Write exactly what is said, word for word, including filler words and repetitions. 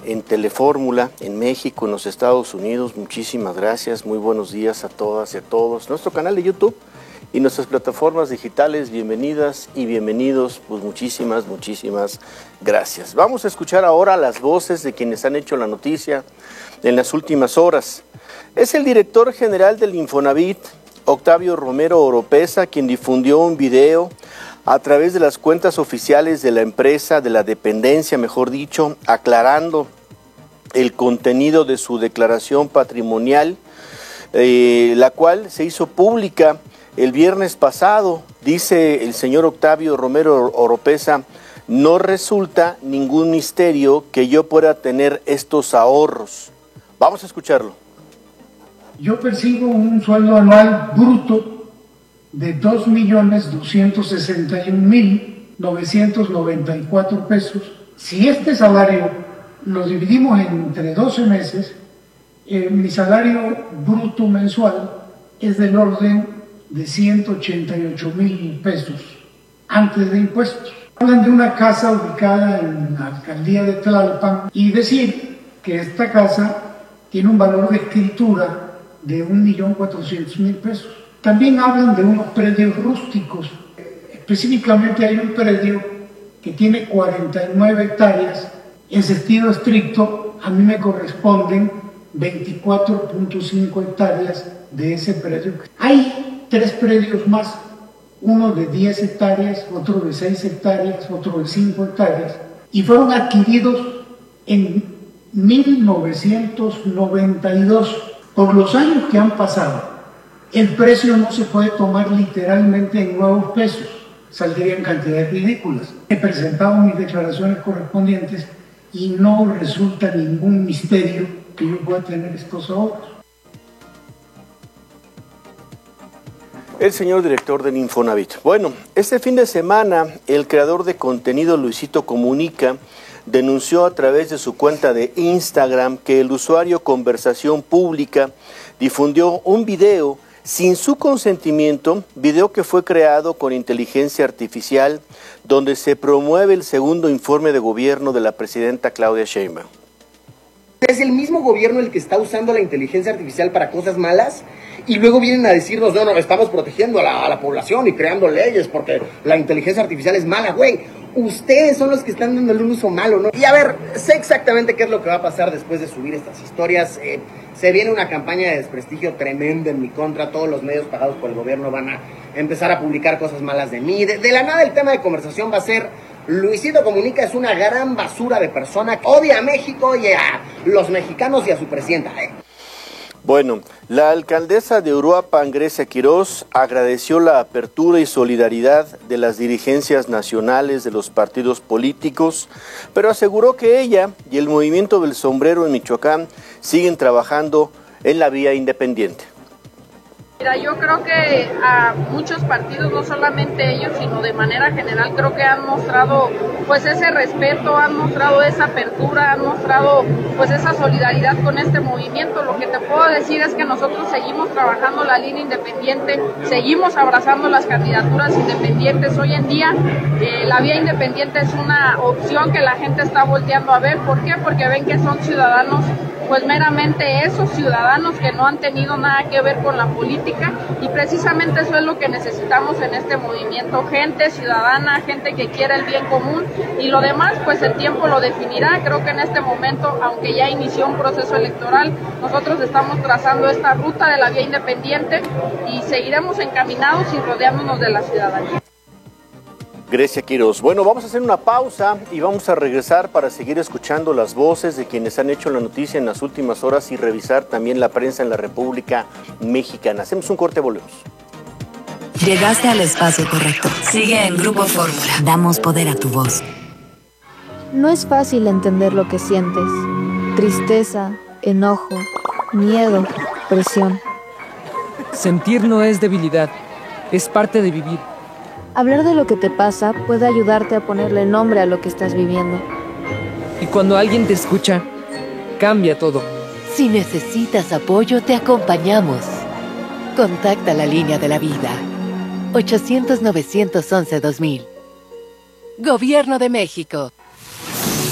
en Telefórmula, en México, en los Estados Unidos. Muchísimas gracias, muy buenos días a todas y a todos. Nuestro canal de YouTube y nuestras plataformas digitales, bienvenidas y bienvenidos, pues muchísimas, muchísimas gracias. Vamos a escuchar ahora las voces de quienes han hecho la noticia en las últimas horas. Es el director general del Infonavit, Octavio Romero Oropeza, quien difundió un video a través de las cuentas oficiales de la empresa, de la dependencia, mejor dicho, aclarando el contenido de su declaración patrimonial, eh, la cual se hizo pública el viernes pasado. Dice el señor Octavio Romero Oropeza: no resulta ningún misterio que yo pueda tener estos ahorros. Vamos a escucharlo. Yo percibo un sueldo anual bruto de dos millones doscientos sesenta y un mil novecientos noventa y cuatro pesos. Si este salario lo dividimos entre doce meses, eh, mi salario bruto mensual es del orden de ciento ochenta y ocho mil pesos antes de impuestos. Hablan de una casa ubicada en la alcaldía de Tlalpan y decir que esta casa tiene un valor de escritura de un millón cuatrocientos mil pesos. También hablan de unos predios rústicos. Específicamente hay un predio que tiene cuarenta y nueve hectáreas. En sentido estricto, a mí me corresponden veinticuatro punto cinco hectáreas de ese predio. Hay tres predios más, uno de diez hectáreas, otro de seis hectáreas, otro de cinco hectáreas, y fueron adquiridos en mil novecientos noventa y dos. Por los años que han pasado, el precio no se puede tomar literalmente en nuevos pesos, saldrían cantidades ridículas. He presentado mis declaraciones correspondientes y no resulta ningún misterio que yo pueda tener estos ahorros. El señor director del Infonavit. Bueno, este fin de semana el creador de contenido Luisito Comunica denunció a través de su cuenta de Instagram que el usuario Conversación Pública difundió un video sin su consentimiento, video que fue creado con inteligencia artificial, donde se promueve el segundo informe de gobierno de la presidenta Claudia Sheinbaum. Es el mismo gobierno el que está usando la inteligencia artificial para cosas malas y luego vienen a decirnos, no, no, estamos protegiendo a la, a la población y creando leyes porque la inteligencia artificial es mala, güey. Ustedes son los que están dándole un uso malo, ¿no? Y a ver, sé exactamente qué es lo que va a pasar después de subir estas historias. Eh, se viene una campaña de desprestigio tremenda en mi contra. Todos los medios pagados por el gobierno van a empezar a publicar cosas malas de mí. De, de la nada el tema de conversación va a ser: Luisito Comunica es una gran basura de persona que odia a México y a los mexicanos y a su presidenta, ¿eh? Bueno, la alcaldesa de Uruapan, Grecia Quiroz, agradeció la apertura y solidaridad de las dirigencias nacionales de los partidos políticos, pero aseguró que ella y el movimiento del sombrero en Michoacán siguen trabajando en la vía independiente. Mira, yo creo que a muchos partidos, no solamente ellos, sino de manera general, creo que han mostrado pues ese respeto, han mostrado esa apertura, han mostrado pues esa solidaridad con este movimiento. Lo que te puedo decir es que nosotros seguimos trabajando la línea independiente, seguimos abrazando las candidaturas independientes. Hoy en día eh, la vía independiente es una opción que la gente está volteando a ver. ¿Por qué? Porque ven que son ciudadanos, pues meramente esos ciudadanos que no han tenido nada que ver con la política, y precisamente eso es lo que necesitamos en este movimiento: gente ciudadana, gente que quiera el bien común, y lo demás pues el tiempo lo definirá. Creo que en este momento, aunque ya inició un proceso electoral, nosotros estamos trazando esta ruta de la vía independiente y seguiremos encaminados y rodeándonos de la ciudadanía. Grecia Quiroz. Bueno, vamos a hacer una pausa y vamos a regresar para seguir escuchando las voces de quienes han hecho la noticia en las últimas horas y revisar también la prensa en la República Mexicana. Hacemos un corte, volvemos. Llegaste al espacio correcto. Sigue en Grupo Fórmula. Damos poder a tu voz. No es fácil entender lo que sientes. Tristeza, enojo, miedo, presión. Sentir no es debilidad, es parte de vivir. Hablar de lo que te pasa puede ayudarte a ponerle nombre a lo que estás viviendo. Y cuando alguien te escucha, cambia todo. Si necesitas apoyo, te acompañamos. Contacta la línea de la vida. ochocientos, novecientos once, dos mil. Gobierno de México.